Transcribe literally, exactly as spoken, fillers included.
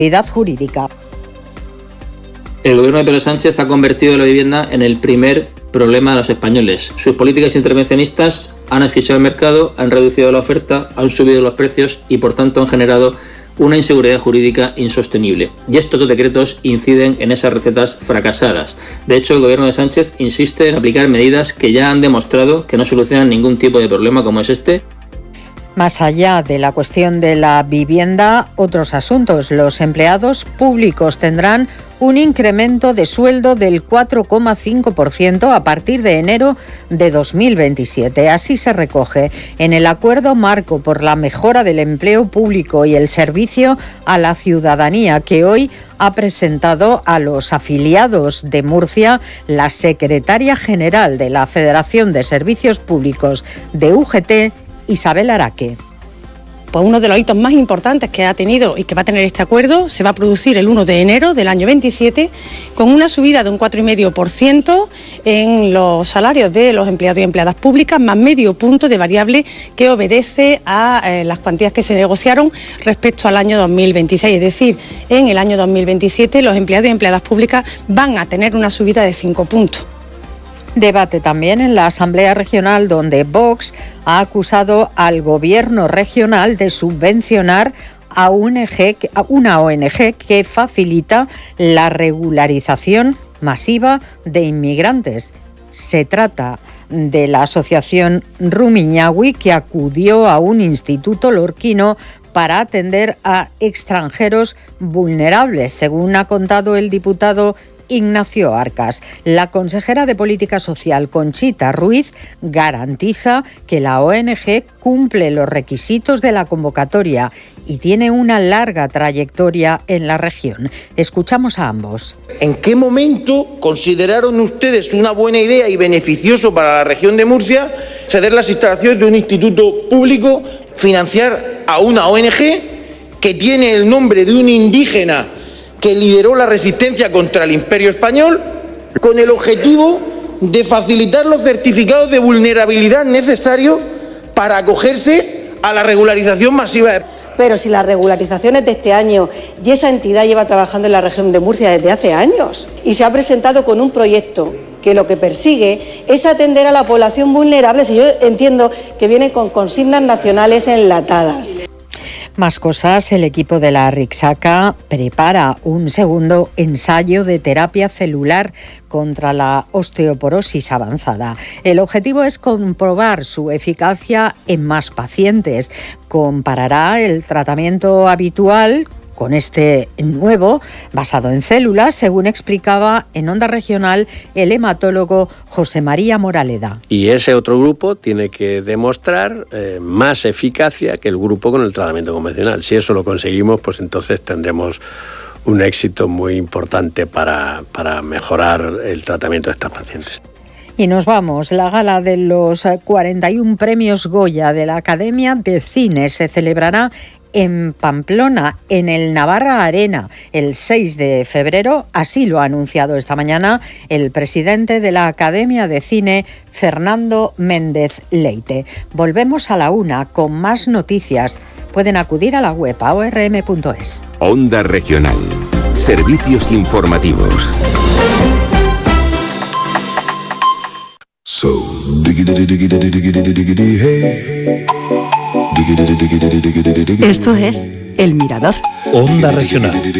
jurídica. El gobierno de Pedro Sánchez ha convertido la vivienda en el primer problema de los españoles. Sus políticas intervencionistas han asfixiado el mercado, han reducido la oferta, han subido los precios y por tanto han generado una inseguridad jurídica insostenible. Y estos dos decretos inciden en esas recetas fracasadas. De hecho, el gobierno de Sánchez insiste en aplicar medidas que ya han demostrado que no solucionan ningún tipo de problema como es este. Más allá de la cuestión de la vivienda, otros asuntos. Los empleados públicos tendrán un incremento de sueldo del cuatro coma cinco por ciento a partir de enero de dos mil veintisiete. Así se recoge en el Acuerdo Marco por la Mejora del Empleo Público y el Servicio a la Ciudadanía, que hoy ha presentado a los afiliados de Murcia la secretaria general de la Federación de Servicios Públicos de U G T, Isabel Araque. Pues uno de los hitos más importantes que ha tenido y que va a tener este acuerdo se va a producir el uno de enero del año veintisiete con una subida de un cuatro coma cinco por ciento en los salarios de los empleados y empleadas públicas, más medio punto de variable que obedece a eh, las cuantías que se negociaron respecto al año dos mil veintiséis. Es decir, en el año dos mil veintisiete los empleados y empleadas públicas van a tener una subida de cinco puntos. Debate también en la Asamblea Regional, donde Vox ha acusado al Gobierno regional de subvencionar a una O N G que facilita la regularización masiva de inmigrantes. Se trata de la asociación Rumiñahui, que acudió a un instituto lorquino para atender a extranjeros vulnerables, según ha contado el diputado Ignacio Arcas. La consejera de Política Social, Conchita Ruiz, garantiza que la O N G cumple los requisitos de la convocatoria y tiene una larga trayectoria en la región. Escuchamos a ambos. ¿En qué momento consideraron ustedes una buena idea y beneficioso para la región de Murcia ceder las instalaciones de un instituto público, financiar a una O N G que tiene el nombre de un indígena que lideró la resistencia contra el Imperio Español, con el objetivo de facilitar los certificados de vulnerabilidad necesarios para acogerse a la regularización masiva de... Pero si la regularización es de este año y esa entidad lleva trabajando en la región de Murcia desde hace años y se ha presentado con un proyecto que lo que persigue es atender a la población vulnerable, si yo entiendo que viene con consignas nacionales enlatadas. Más cosas, el equipo de la Rixaca prepara un segundo ensayo de terapia celular contra la osteoporosis avanzada. El objetivo es comprobar su eficacia en más pacientes. Comparará el tratamiento habitual con este nuevo, basado en células, según explicaba en Onda Regional el hematólogo José María Moraleda. Y ese otro grupo tiene que demostrar eh, más eficacia que el grupo con el tratamiento convencional. Si eso lo conseguimos, pues entonces tendremos un éxito muy importante para, para mejorar el tratamiento de estas pacientes. Y nos vamos. La gala de los cuarenta y uno premios Goya de la Academia de Cine se celebrará en Pamplona, en el Navarra Arena, el seis de febrero. Así lo ha anunciado esta mañana el presidente de la Academia de Cine, Fernando Méndez Leite. Volvemos a la una con más noticias. Pueden acudir a la web a o r m punto es. Onda Regional. Servicios informativos. So, esto es El Mirador. Onda Regional.